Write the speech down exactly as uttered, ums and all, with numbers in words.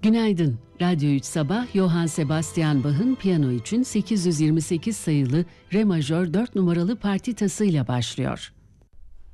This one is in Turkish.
Günaydın. Radyo üç Sabah, Johann Sebastian Bach'ın piyano için sekiz yüz yirmi sekiz sayılı Re majör dört numaralı partitasıyla başlıyor.